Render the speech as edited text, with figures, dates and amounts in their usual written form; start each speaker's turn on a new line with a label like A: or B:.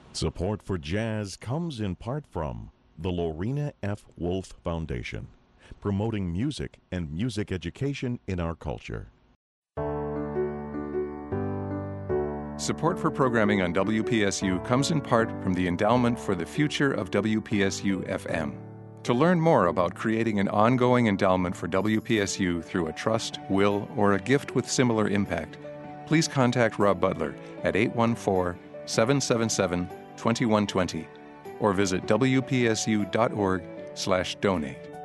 A: Support for jazz comes in part from the Lorena F. Wolf Foundation, promoting music and music education in our culture.
B: Support for programming on WPSU comes in part from the Endowment for the Future of WPSU FM. To learn more about creating an ongoing endowment for WPSU through a trust, will, or a gift with similar impact, please contact Rob Butler at 814-777-2120 or visit wpsu.org/donate.